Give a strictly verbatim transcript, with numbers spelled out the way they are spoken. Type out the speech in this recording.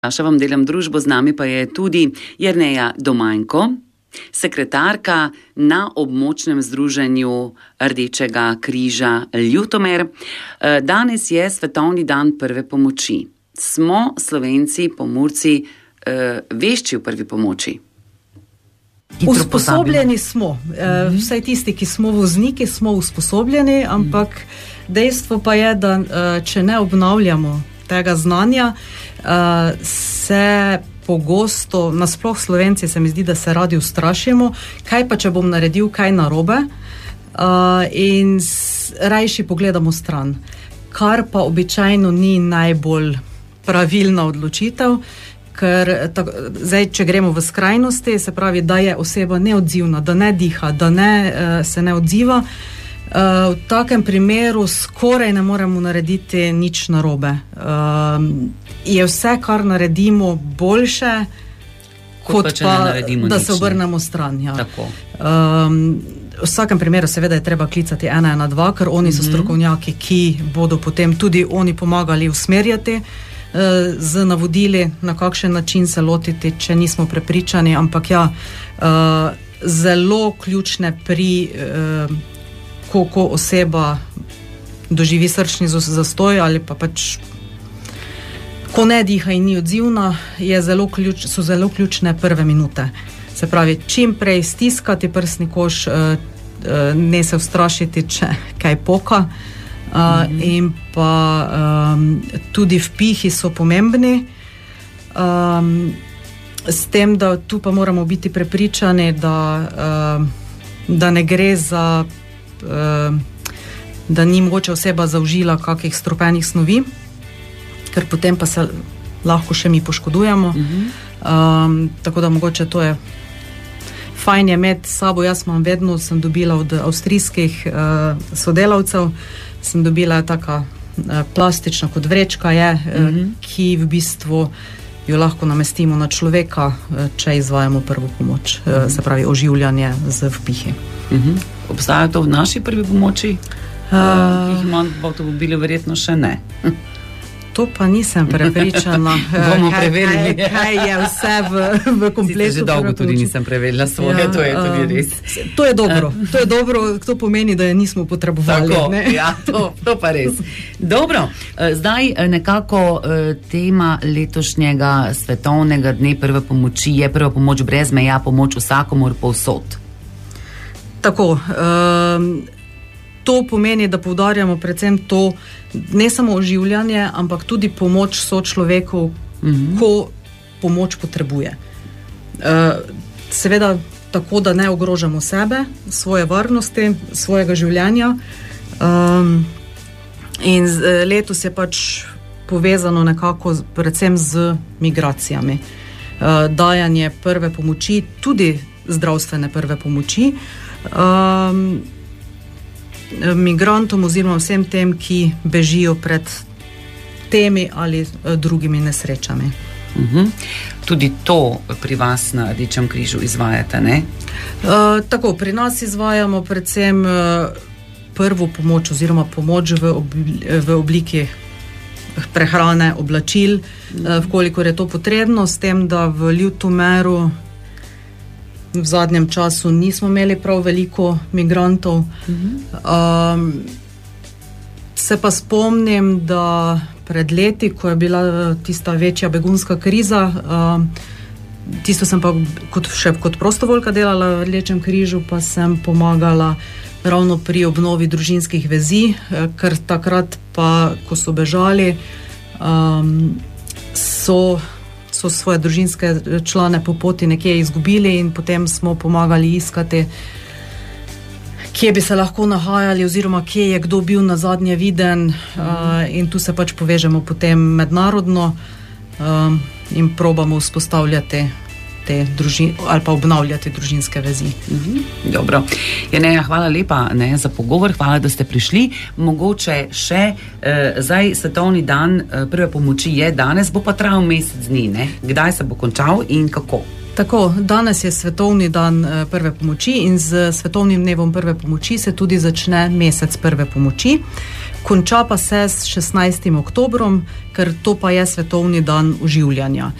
Naša vam delam družbo, z nami pa je tudi Jerneja Domajnko, sekretarka na območnem združenju Rdečega križa Ljutomer. Danes je svetovni dan prve pomoči. Smo Slovenci, Pomurci, vešči v prvi pomoči? Usposobljeni smo. Mm-hmm. Vsaj tisti, ki smo vozniki, smo usposobljeni, ampak mm-hmm. dejstvo pa je, da če ne obnavljamo tega znanja, se pogosto, nasploh Slovenci se mi zdi, da se radi ustrašimo, kaj pa če bom naredil kaj narobe, in rajši pogledamo stran, kar pa običajno ni najbolj pravilna odločitev, ker tako, zdaj, če gremo v skrajnosti, se pravi, da je oseba neodzivna, da ne diha, da ne, se ne odziva, v takem primeru skoraj ne moremo narediti nič narobe. Je vse, kar naredimo, boljše, kot, kot pa, pa da se obrnemo stran. Ja. Tako. Um, v vsakem primeru seveda je treba klicati ena ena dva, ker oni so strokovnjaki, ki bodo potem tudi oni pomagali usmerjati uh, z navodili, na kakšen način se lotiti, če nismo prepričani, ampak ja, uh, zelo ključne pri uh, ko, ko oseba doživi srčni zastoj ali pa pač ko ne diha in ni odzivna, je zelo ključ, so zelo ključne prve minute. Se pravi, čim prej stiskati prsni koš, ne se ustrašiti, če kaj poka. Mm-hmm. In pa um, tudi vpihi so pomembni. Um, s tem, da tu pa moramo biti prepričani, da, um, da ne gre za, um, da ni mogoče oseba zaužila kakih strupenih snovi, ker potem pa se lahko še mi poškodujemo. Uh-huh. Um, tako da mogoče to je fajn je imeti sabo. Jaz imam vedno, sem dobila od avstrijskih uh, sodelavcev, sem dobila taka uh, plastična kot vrečka je, uh-huh. uh, ki v bistvu jo lahko namestimo na človeka, uh, če izvajamo prvo pomoč, uh-huh. uh, se pravi oživljanje z vpihi. Uh-huh. Obstaja to v naši prvi pomoči? Uh, uh, ki jih imam v avtomobile, verjetno še ne. To pa nisem prepričana. Bomo preverili. Kaj, kaj je vse v, v kompletu. Sicer že dolgo tudi nisem preverila svoje, ja, to je tudi res. To je dobro, to je dobro, to pomeni, da je nismo potrebovali. Tako, ne? Ja, to, to pa res. Dobro, zdaj nekako tema letošnjega svetovnega dne prve pomoči je prva pomoč brez meja, pomoč vsakomur povsod. Tako, um, to pomeni, da poudarjamo predvsem to, ne samo oživljanje, ampak tudi pomoč sočloveku, mm-hmm. ko pomoč potrebuje. Uh, seveda tako, da ne ogrožamo sebe, svoje varnosti, svojega življenja. Um, in z, letos je pač povezano nekako z, predvsem z migracijami. Uh, dajanje prve pomoči, tudi zdravstvene prve pomoči, um, migrantom oziroma vsem tem, ki bežijo pred temi ali drugimi nesrečami. Uh-huh. Tudi to pri vas na Rdečem križu izvajate, ne? Uh, tako, pri nas izvajamo predvsem uh, prvo pomoč oziroma pomoč v, obli, v obliki prehrane, oblačil, uh-huh. uh, vkolikor je to potrebno, s tem, da v Ljutomeru v zadnjem času nismo imeli prav veliko migrantov. Uh-huh. Um, se pa spomnim, da pred leti, ko je bila tista večja begunska kriza, um, tisto sem pa kot, še kot prostovoljka delala v Rdečem križu, pa sem pomagala ravno pri obnovi družinskih vezi, ker takrat pa, ko so bežali, um, so so svoje družinske člane po poti nekje izgubili in potem smo pomagali iskati, kje bi se lahko nahajali oziroma kje je kdo bil na zadnje viden, mm. uh, in tu se pač povežemo potem mednarodno um, in probamo vzpostavljati te družin, ali pa obnavljati družinske vezi. Mm-hmm. Dobro. Jerneja, hvala lepa, ne, za pogovor, hvala, da ste prišli. Mogoče še eh, zdaj svetovni dan eh, prve pomoči je danes, bo pa trajal mesec dni, ne? Kdaj se bo končal in kako? Tako, danes je svetovni dan eh, prve pomoči in z svetovnim dnevom prve pomoči se tudi začne mesec prve pomoči. konča pa se s šestnajstim oktobrom, ker to pa je svetovni dan oživljanja.